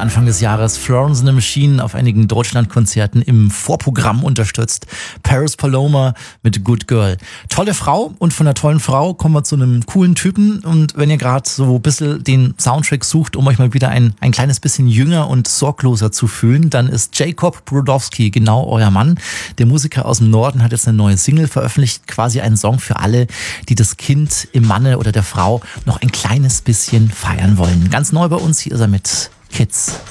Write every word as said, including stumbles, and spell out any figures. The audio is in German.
Anfang des Jahres Florence and the Machine auf einigen Deutschlandkonzerten im Vorprogramm unterstützt. Paris Paloma mit Good Girl. Tolle Frau, und von einer tollen Frau kommen wir zu einem coolen Typen. Und wenn ihr gerade so ein bisschen den Soundtrack sucht, um euch mal wieder ein, ein kleines bisschen jünger und sorgloser zu fühlen, dann ist Jacob Brodowski genau euer Mann. Der Musiker aus dem Norden hat jetzt eine neue Single veröffentlicht, quasi ein Song für alle, die das Kind im Manne oder der Frau noch ein kleines bisschen feiern wollen. Ganz neu bei uns, hier ist er mit Kids.